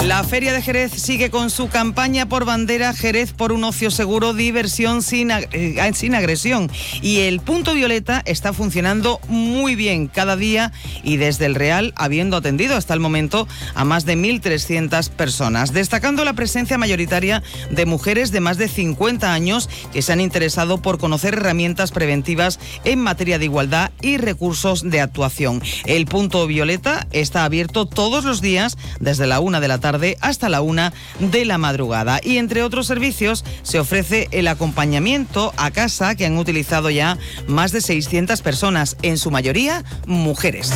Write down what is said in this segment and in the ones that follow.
La Feria de Jerez sigue con su campaña por bandera Jerez por un ocio seguro, diversión sin agresión. Y el punto violeta está funcionando muy bien cada día y desde el Real habiendo atendido hasta el momento a más de 1.300 personas, destacando la presencia mayoritaria de mujeres de más de 50 años que se han interesado por conocer herramientas preventivas en materia de igualdad y recursos de actuación. El punto violeta está abierto todos los días desde la 1 de la tarde hasta la 1 de la madrugada y entre otros servicios se ofrece el acompañamiento a casa que han utilizado ya más de 600 personas, en su mayoría mujeres.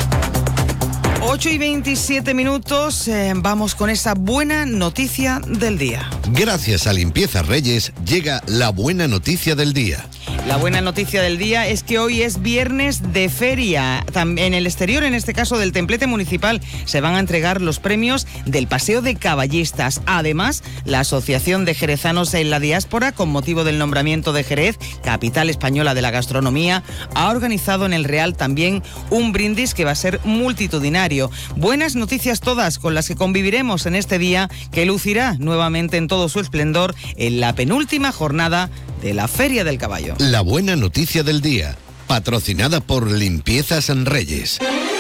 8:27, vamos con esa buena noticia del día. Gracias a Limpiezas Reyes llega la buena noticia del día. La buena noticia del día es que hoy es viernes de feria. En el exterior, en este caso del templete municipal, se van a entregar los premios del Paseo de Caballistas. Además, la Asociación de Jerezanos en la Diáspora, con motivo del nombramiento de Jerez, capital española de la gastronomía, ha organizado en el Real también un brindis que va a ser multitudinario. Buenas noticias todas con las que conviviremos en este día que lucirá nuevamente en todo su esplendor en la penúltima jornada de la Feria del Caballo. La buena noticia del día, patrocinada por Limpiezas Reyes.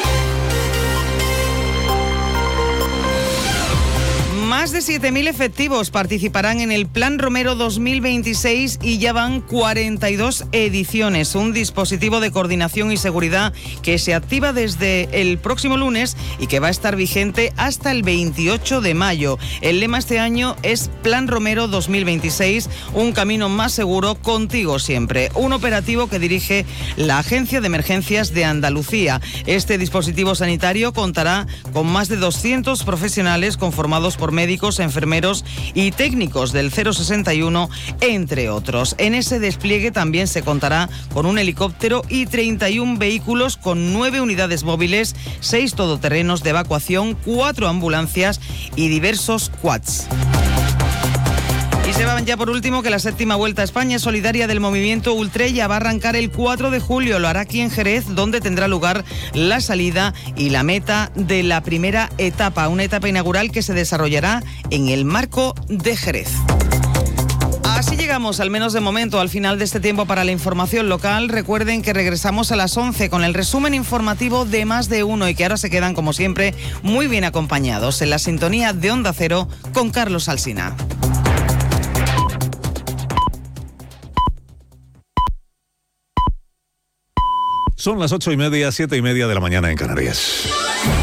Más de 7.000 efectivos participarán en el Plan Romero 2026 y ya van 42 ediciones. Un dispositivo de coordinación y seguridad que se activa desde el próximo lunes y que va a estar vigente hasta el 28 de mayo. El lema este año es Plan Romero 2026, un camino más seguro contigo siempre. Un operativo que dirige la Agencia de Emergencias de Andalucía. Este dispositivo sanitario contará con más de 200 profesionales conformados por médicos, enfermeros y técnicos del 061, entre otros. En ese despliegue también se contará con un helicóptero y 31 vehículos con 9 unidades móviles, 6 todoterrenos de evacuación, 4 ambulancias y diversos quads. Y sepan ya por último que la 7ª Vuelta a España Solidaria del Movimiento Ultrella va a arrancar el 4 de julio. Lo hará aquí en Jerez, donde tendrá lugar la salida y la meta de la primera etapa, una etapa inaugural que se desarrollará en el marco de Jerez. Así llegamos, al menos de momento, al final de este tiempo para la información local. Recuerden que regresamos a las 11 con el resumen informativo de Más de Uno y que ahora se quedan, como siempre, muy bien acompañados en la sintonía de Onda Cero con Carlos Alsina. Son las 8:30, 7:30 de la mañana en Canarias.